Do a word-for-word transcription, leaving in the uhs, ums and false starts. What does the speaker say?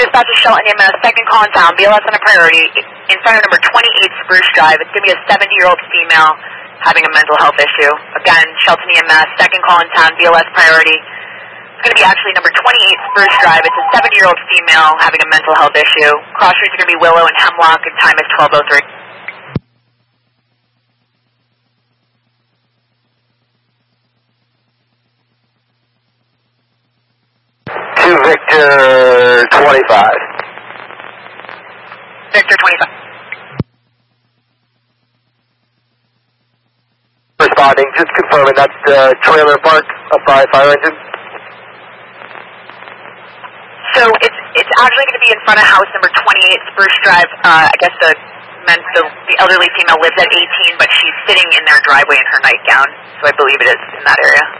Dispatch is Shelton E M S, second call in town, B L S on a priority, in front of number twenty-eight Spruce Drive. It's going to be a seventy-year-old female having a mental health issue. Again, Shelton E M S, second call in town, B L S priority. It's going to be actually number twenty-eight Spruce Drive. It's a seventy-year-old female having a mental health issue. Cross streets are going to be Willow and Hemlock, and time is twelve oh three. two Victor twenty-five. Victor twenty-five. Responding, just confirming that's the trailer park up by fire engine. So it's it's actually going to be in front of house number twenty-eight Spruce Drive. Uh, I guess the, men, the the elderly female lives at eighteen, but she's sitting in their driveway in her nightgown. So I believe it is in that area.